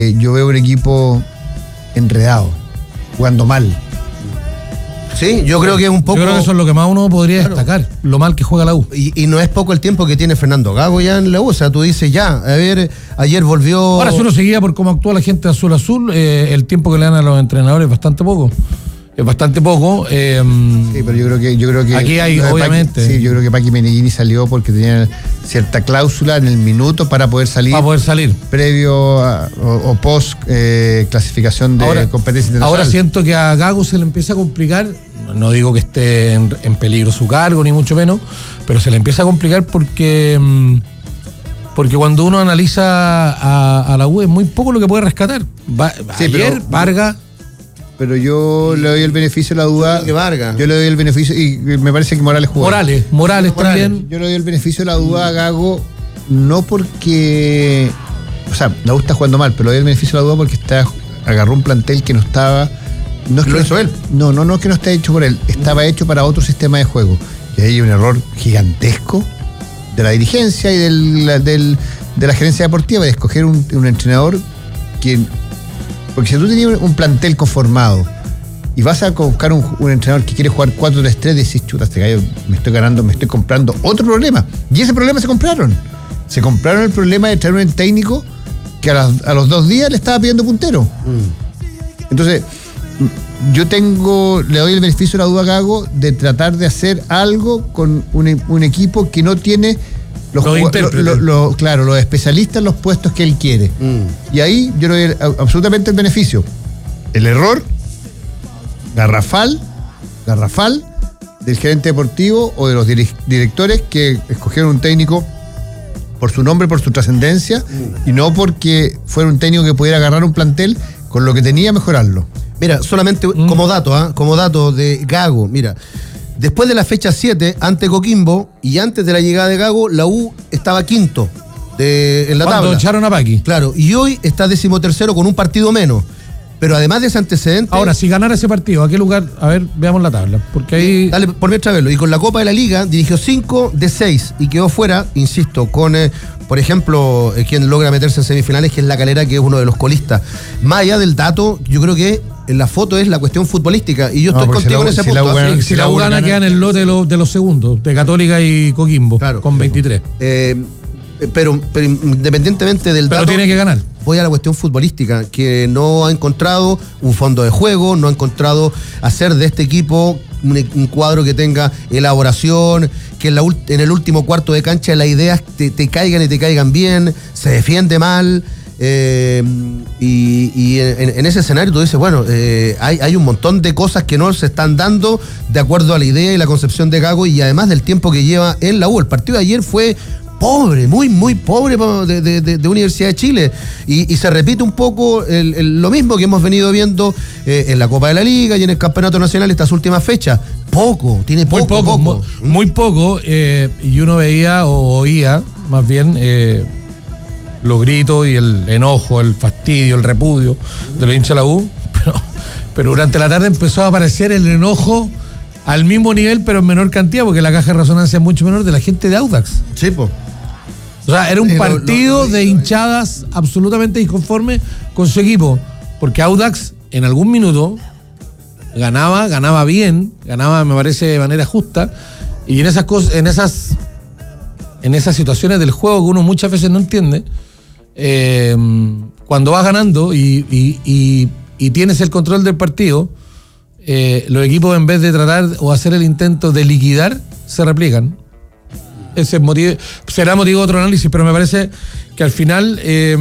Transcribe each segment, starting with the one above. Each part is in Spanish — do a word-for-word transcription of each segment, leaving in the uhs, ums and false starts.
Eh, yo veo un equipo enredado, jugando mal. Sí, yo creo que es un poco... Yo creo que eso es lo que más uno podría Claro. destacar, lo mal que juega la U. Y, y no es poco el tiempo que tiene Fernando Gago ya en la U. O sea, tú dices ya, a ver, ayer volvió... Ahora, si uno seguía por cómo actúa la gente de Azul Azul, eh, el tiempo que le dan a los entrenadores es bastante poco. Es bastante poco. Eh, Sí, pero yo creo que... Yo creo que Aquí hay, lo de obviamente. Paqui, sí, yo creo que Paqui Meneghini salió porque tenía cierta cláusula en el minuto para poder salir. para poder salir. Previo a- o, o post eh, clasificación de Ahora, competencia internacional. ahora siento que a Gago se le empieza a complicar, no digo que esté en, en peligro su cargo, ni mucho menos, pero se le empieza a complicar porque mm, porque cuando uno analiza a, a la U es muy poco lo que puede rescatar. Va, Sí, ayer, pero- Vargas, Pero yo le doy el beneficio de la duda. Que Vargas. Yo le doy el beneficio, y me parece que Morales jugó. Morales, Morales también. Yo le doy el beneficio de la duda a Gago, no porque. O sea, la U está jugando mal, pero le doy el beneficio de la duda porque está, agarró un plantel que no estaba. No es que Lo no- hizo él. No, no, no es que no esté hecho por él, estaba hecho para otro sistema de juego. Y ahí hay un error gigantesco de la dirigencia y del, del- de la gerencia deportiva de escoger un, un entrenador que. Porque si tú tenías un plantel conformado y vas a buscar un, un entrenador que quiere jugar cuatro tres tres, decís, chuta, este gallo, me estoy ganando, me estoy comprando otro problema. Y ese problema se compraron. Se compraron el problema de traer un técnico que a, las- a los dos días le estaba pidiendo puntero. Entonces, mm, yo tengo, le doy el beneficio de la duda a Gago de tratar de hacer algo con un, e- un equipo que no tiene los, Los jugua- intérpretes. lo- lo- lo- claro, los especialistas en los puestos que él quiere. Mm. Y ahí yo le doy el- a- absolutamente el beneficio. El error garrafal, garrafal del gerente deportivo o de los diri- directores que escogieron un técnico por su nombre, por su trascendencia, y no porque fuera un técnico que pudiera agarrar un plantel con lo que tenía mejorarlo. Mira, solamente Mm. como dato, ¿ah? como dato de Gago, mira, después de la fecha siete, ante Coquimbo y antes de la llegada de Gago, la U estaba quinto de, en la Cuando tabla. echaron a Paqui. Claro, y hoy está decimotercero con un partido menos. Pero además de ese antecedente... Ahora, si ganara ese partido, ¿a qué lugar? A ver, veamos la tabla. Porque ahí. Dale, por mientras verlo. Y con la Copa de la Liga dirigió cinco de seis y quedó fuera, insisto, con, eh, por ejemplo, eh, quien logra meterse en semifinales, que es La Calera, que es uno de los colistas. Más allá del dato, yo creo que en la foto es la cuestión futbolística. Y yo No, estoy porque si contigo la- en ese si la punto. U ¿ah? gana- si, si la la U U gana, gana- queda en el lote de los, de los segundos, de Católica y Coquimbo, Claro. con veintitrés. Eh, pero, pero independientemente del Pero dato... tiene que ganar. Voy a la cuestión futbolística, que no ha encontrado un fondo de juego, no ha encontrado hacer de este equipo un, un cuadro que tenga elaboración, que en, la, ult- en el último cuarto de cancha las ideas te, te caigan y te caigan bien, se defiende mal. eh, y y en, en ese escenario tú dices, bueno, eh, hay, hay un montón de cosas que no se están dando de acuerdo a la idea y la concepción de Gago y además del tiempo que lleva en la U. El partido de ayer fue pobre, muy, muy pobre de, de, de, de Universidad de Chile. Y, y se repite un poco el, el, lo mismo que hemos venido viendo eh, en la Copa de la Liga y en el Campeonato Nacional estas últimas fechas. Poco, tiene poco, Muy poco, poco. mu- muy poco. eh, y uno veía o oía, más bien, eh, los gritos y el enojo, el fastidio, el repudio de los hinchas de la U. Pero, pero durante la tarde empezó a aparecer el enojo al mismo nivel, pero en menor cantidad, porque la caja de resonancia es mucho menor de la gente de Audax. Sí, po. O sea, era un Sí, lo- partido lo- lo- de hinchadas absolutamente disconformes con su equipo. Porque Audax, en algún minuto, ganaba, ganaba bien, ganaba, me parece, de manera justa. Y en esas cosas, en esas, en esas situaciones del juego que uno muchas veces no entiende, eh, cuando vas ganando y, y- y- y tienes el control del partido, eh, los equipos, en vez de tratar o hacer el intento de liquidar, se replican. Ese es motivo, será motivo de otro análisis, pero me parece que al final eh,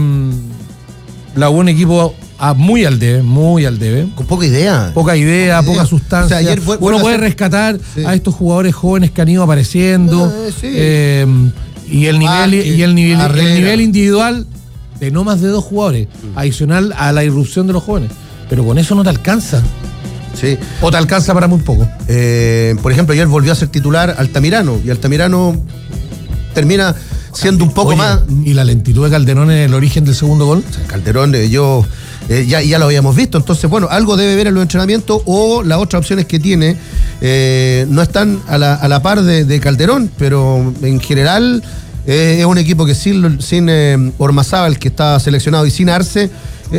la U, un equipo a- muy al debe, muy al debe. Con poca idea. Poca idea, Poca poca idea. sustancia. O sea, ayer fue- Uno fue puede una- rescatar Sí. a estos jugadores jóvenes que han ido apareciendo. Ah, sí. eh, y el nivel, Vázquez, y el nivel, el Barrera. nivel individual de no más de dos jugadores, adicional a la irrupción de los jóvenes. Pero con eso no te alcanza. Sí. O te alcanza para muy poco. Eh, por ejemplo, ayer volvió a ser titular Altamirano y Altamirano termina siendo un poco Oye, más... y la lentitud de Calderón en el origen del segundo gol. O sea, Calderón, eh, yo eh, ya, ya lo habíamos visto, entonces, bueno, algo debe ver en los entrenamientos o las otras opciones que tiene eh, no están a la, a la par de, de Calderón, pero en general Eh, es un equipo que sin, sin eh, Ormazábal, que está seleccionado, y sin Arce,